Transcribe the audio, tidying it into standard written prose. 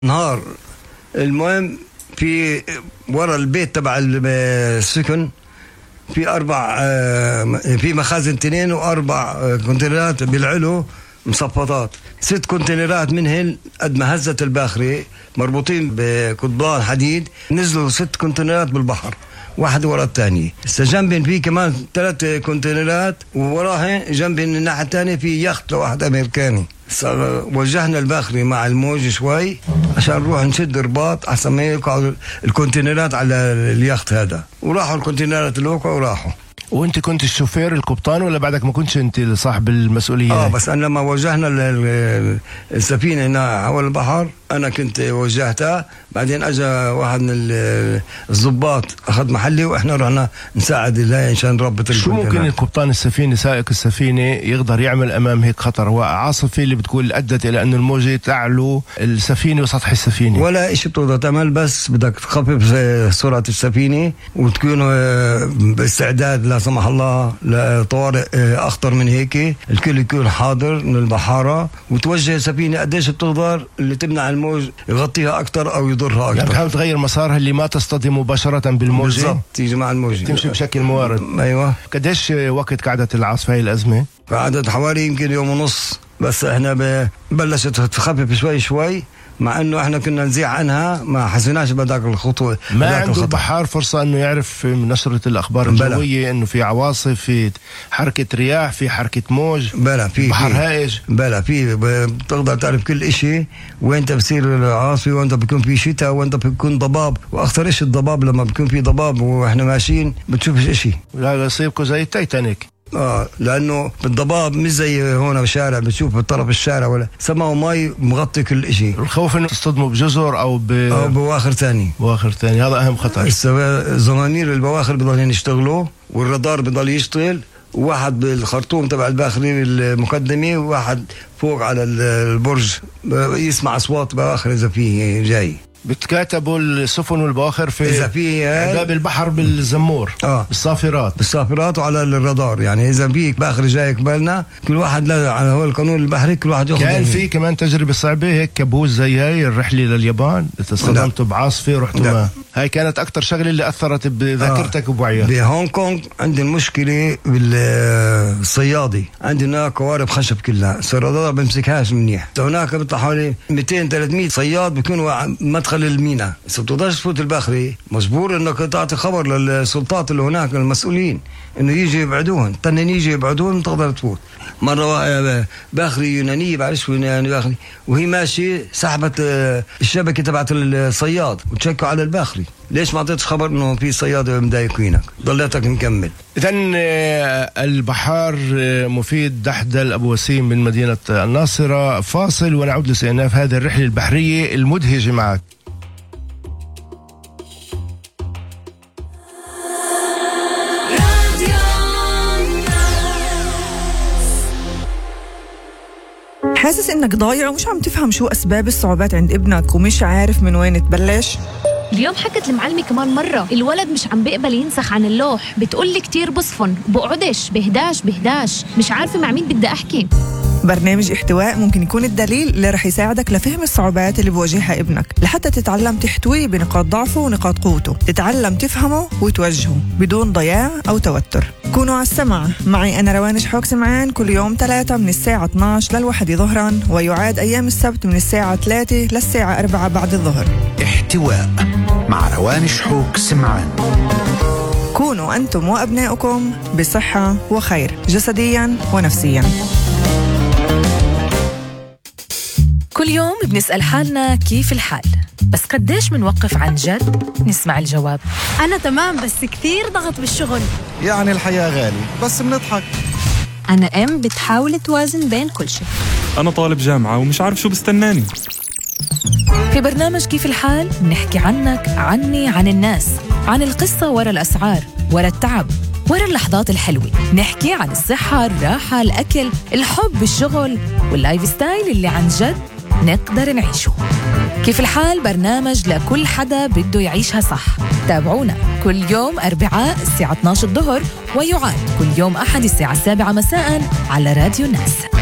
نهار. المهم في ورا البيت تبع السكن في في مخازن 2 و4 كونتينرات بالعلو مصفطات. 6 كونتينرات منهن قد ما هزت الباخرة مربوطين بقضبان حديد، نزلوا 6 كونتينرات بالبحر واحد ورا الثاني. جنبين في كمان 3 كونتينرات، ووراها جنبين الناحية الثانية في يخت لواحد أمريكاني. وجهنا الباخري مع الموج شوي عشان نروح نشد رباط أحسن ما يقعوا الكونتينرات على اليخت هذا، وراحوا الكونتينرات الأوقع وراحوا. وانت كنت الشوفير القبطان ولا بعدك ما كنتش انت صاحب المسؤولية؟ بس أنا لما وجهنا السفينة هنا حول البحر أنا كنت وجهتها، بعدين أجا واحد من الضباط أخذ محلي وإحنا رحنا نساعد الله عشان نربط. شو ممكن القبطان السفينة سائق السفينة يقدر يعمل أمام هيك خطر وعاصفة اللي بتكون أدت إلى أن الموجة تعلو السفينة وسطح السفينة؟ ولا إشي بتقدر تعمل، بس بدك تخفف سرعة السفينة وتكون باستعداد لا سمح الله لطوارئ أخطر من هيك. الكل يكون حاضر من البحارة وتوجه السفينة قديش بتقدر اللي تمنع الموج يغطيها أكتر أو يضرها أكتر. يعني بتحاول تغير مسارها اللي ما تصطدم مباشرة بالموجة. بالضبط، تيجي مع الموجة تمشي بشكل موارد. أيوة. قديش وقت قعدت العاصفة هاي الأزمة؟ قعدت حوالي يمكن يوم ونص، بس احنا بلشت تخفف شوي شوي، مع انه احنا كنا نزيع عنها ما حسيناش بهذاك الخطوه. ما عنده البحار فرصه انه يعرف من نشره الاخبار الجويه انه في عواصف، في حركه رياح، في حركه موج، بلا في بحر هائج، بلا في بتقدر تعرف كل إشي وين بتصير العاصفه، وين بيكون في شتاء، وين بيكون ضباب. واخطر إشي الضباب، لما بيكون في ضباب واحنا ماشيين بتشوفش إشي. لا يصيبكم زي التايتانيك. لأنه بالضباب مش زي هون بالشارع بتشوف بطرف الشارع ولا سماء ومي مغطي كل إشي. الخوف إنه تصطدموا بجزر أو بواخر ثاني. هذا أهم خطر. زمانير البواخر بضلين يشتغلوا والرادار بضل يشتغل، وواحد بالخرطوم تبع الباخري المقدمة وواحد فوق على البرج يسمع أصوات بواخر إذا فيه جاي. بتكاتبوا السفن والبواخر في إذا في عقاب البحر بالزمور، بالصافرات وعلى الرادار. يعني إذا في باخر جاي قبلنا كل واحد له على هو القانون البحري، كل واحد ياخذ. كان في كمان تجربة صعبة هيك كابوس زي هاي الرحلة لليابان، اصطدمتوا بعاصفة رحتوا هاي كانت أكتر شغلة اللي أثرت بذاكرتك وبوعيك. بهونغ كونغ عندي المشكلة بالصيادة، عندنا قوارب خشب كلها، الرادار بمسكهاش منيح. هناك بيطلع حوالي 200-300 صياد بيكونوا مدخل المينا. إذا بتقدرش تفوت الباخري مجبور انك تعطي خبر للسلطات اللي هناك المسؤولين انه يجي يبعدوهن، تنين يجي يبعدوهن تقدر تفوت. مرة باخري يونانية بعرفش يوناني باخري وهي ماشي سحبت الشبكة تبعت الصياد وتشكوا على الباخري. ليش ما اعطيتش خبر انه في صياد مضايقينك؟ ضليتك مكمل. اذن البحار مفيد دحدل ابو وسيم من مدينة الناصرة. فاصل ونعود لاستئناف هذه الرحلة البحرية المدهشة معك. حاسس انك ضايع ومش عم تفهم شو اسباب الصعوبات عند ابنك ومش عارف من وين تبلش؟ اليوم حكت المعلمة كمان مرة الولد مش عم بيقبل ينسخ عن اللوح، بتقولي كتير بصفن بقعدش بهداش مش عارفة مع مين بدي أحكي. برنامج احتواء ممكن يكون الدليل اللي رح يساعدك لفهم الصعوبات اللي بواجهها ابنك، لحتى تتعلم تحتويه بنقاط ضعفه ونقاط قوته، تتعلم تفهمه وتوجهه بدون ضياع أو توتر. كونوا على السمع معي أنا روان شحوك سمعان كل يوم 3 من الساعة 12 لل1 ظهرا، ويعاد أيام السبت من الساعة 3 للساعة 4 بعد الظهر. احتواء مع روان شحوك سمعان. كونوا أنتم وأبنائكم بصحة وخير جسديا ونفسيا. كل يوم بنسأل حالنا كيف الحال، بس قديش منوقف عن جد نسمع الجواب. أنا تمام بس كثير ضغط بالشغل. يعني الحياة غالي بس بنضحك. أنا بتحاول توازن بين كل شيء. أنا طالب جامعة ومش عارف شو بستناني. في برنامج كيف الحال نحكي عنك، عني، عن الناس، عن القصة ورا الأسعار، ورا التعب، ورا اللحظات الحلوة. نحكي عن الصحة، الراحة، الأكل، الحب، الشغل، واللايف ستايل اللي عن جد نقدر نعيشه. كيف الحال برنامج لكل حدا بده يعيشها صح. تابعونا كل يوم أربعاء الساعة 12 الظهر، ويعاد كل يوم أحد الساعة 7 مساء على راديو الناس.